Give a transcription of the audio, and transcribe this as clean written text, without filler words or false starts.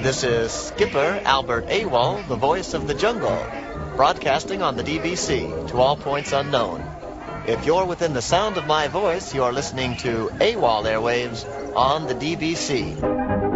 This is Skipper Albert Awol, the voice of the jungle, broadcasting on the DBC to all points unknown. If you're within the sound of my voice, you're listening to AWOL Airwaves on the DBC.